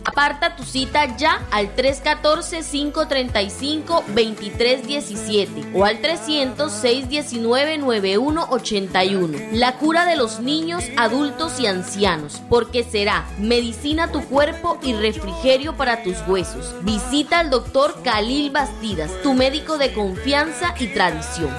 Aparta tu cita ya al 314-535-2317 o al 300-619-9181. La cura de los niños, adultos y ancianos, porque será medicina a tu cuerpo y refrigerio para tus huesos. Visita al doctor Khalil Bastidas, tu médico de confianza y tradición.